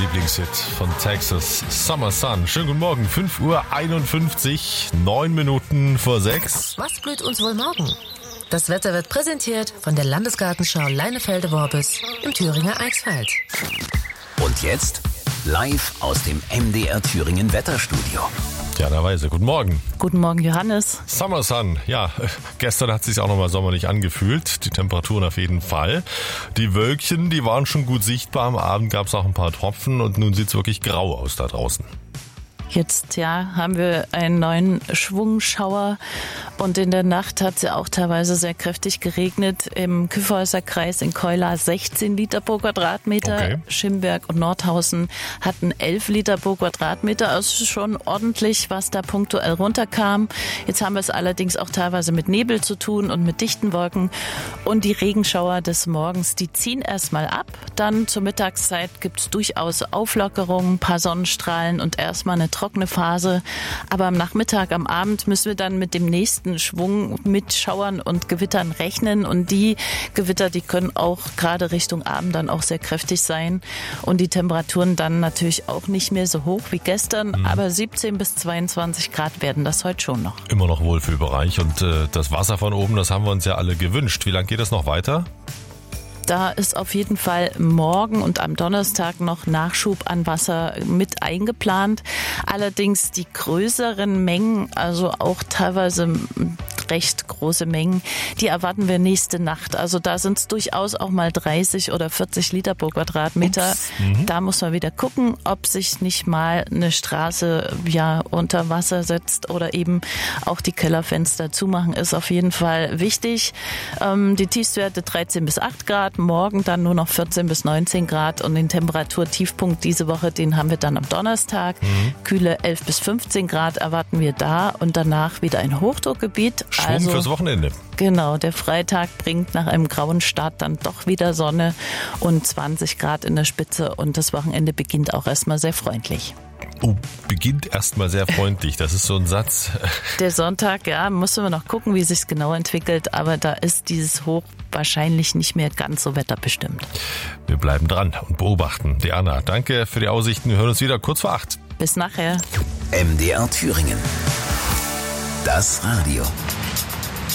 Lieblingshit von Texas, Summer Sun. Schönen guten Morgen, 5:51 Uhr, 9 Minuten vor 6. Was blüht uns wohl morgen? Das Wetter wird präsentiert von der Landesgartenschau Leinefelde-Worbis im Thüringer Eichsfeld. Und jetzt live aus dem MDR Thüringen Wetterstudio. Jana Weise, guten Morgen. Guten Morgen, Johannes. Summer Sun, ja, gestern hat es sich auch nochmal sommerlich angefühlt. Die Temperaturen auf jeden Fall. Die Wölkchen, die waren schon gut sichtbar. Am Abend gab es auch ein paar Tropfen und nun sieht es wirklich grau aus da draußen. Jetzt haben wir einen neuen Schwungschauer und in der Nacht hat es ja auch teilweise sehr kräftig geregnet. Im Kyffhäuser Kreis in Keula 16 Liter pro Quadratmeter. Okay. Schimberg und Nordhausen hatten 11 Liter pro Quadratmeter. Also schon ordentlich, was da punktuell runterkam. Jetzt haben wir es allerdings auch teilweise mit Nebel zu tun und mit dichten Wolken. Und die Regenschauer des Morgens, die ziehen erstmal ab. Dann zur Mittagszeit gibt es durchaus Auflockerungen, ein paar Sonnenstrahlen und erstmal eine trockene Phase. Aber am Nachmittag, am Abend müssen wir dann mit dem nächsten Schwung mit Schauern und Gewittern rechnen. Und die Gewitter, die können auch gerade Richtung Abend dann auch sehr kräftig sein. Und die Temperaturen dann natürlich auch nicht mehr so hoch wie gestern. Aber 17 bis 22 Grad werden das heute schon noch. Immer noch Wohlfühlbereich und das Wasser von oben, das haben wir uns ja alle gewünscht. Wie lange geht das noch weiter? Da ist auf jeden Fall morgen und am Donnerstag noch Nachschub an Wasser mit eingeplant. Allerdings die größeren Mengen, also auch teilweise recht große Mengen, die erwarten wir nächste Nacht. Also da sind es durchaus auch mal 30 oder 40 Liter pro Quadratmeter. Da muss man wieder gucken, ob sich nicht mal eine Straße unter Wasser setzt oder eben auch die Kellerfenster zumachen, ist auf jeden Fall wichtig. Die Tiefstwerte 13 bis 8 Grad, morgen dann nur noch 14 bis 19 Grad und den Temperaturtiefpunkt diese Woche, den haben wir dann am Donnerstag. Kühle 11 bis 15 Grad erwarten wir da und danach wieder ein Hochdruckgebiet. Schwung fürs Wochenende. Genau, der Freitag bringt nach einem grauen Start dann doch wieder Sonne und 20 Grad in der Spitze und das Wochenende beginnt auch erstmal sehr freundlich. Oh, beginnt erstmal sehr freundlich. Das ist so ein Satz. Der Sonntag, müssen wir noch gucken, wie sich's genau entwickelt, aber da ist dieses Hoch wahrscheinlich nicht mehr ganz so wetterbestimmt. Wir bleiben dran und beobachten. Diana, danke für die Aussichten. Wir hören uns wieder kurz vor 8. Bis nachher. MDR Thüringen. Das Radio.